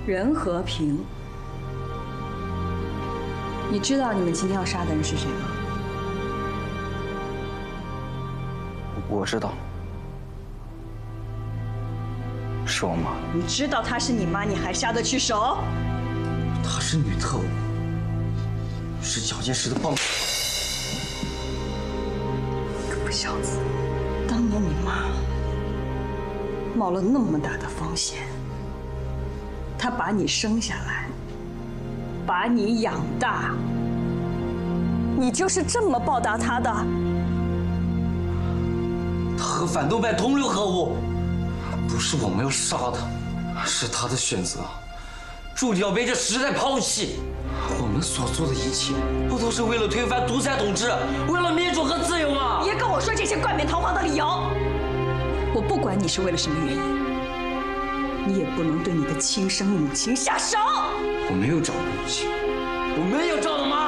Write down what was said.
任和平，你知道你们今天要杀的人是谁吗？ 我知道，是我妈。 你知道她是你妈，你还下得去手？ 她是女特务，是蒋介石的帮手。 可不小子，当年你妈冒了那么大的风险，她把你生下来，把你养大，你就是这么报答她的？ 她和反动派同流合污，不是我们要杀她，是她的选择，注定要被这时代抛弃。我们所做的一切，不都是为了推翻独裁统治，为了民主和自由吗？ 别跟我说这些冠冕堂皇的理由。我不管你是为了什么原因，你也不能对你的亲生母亲下手。 我没有找母亲，我没有找的妈。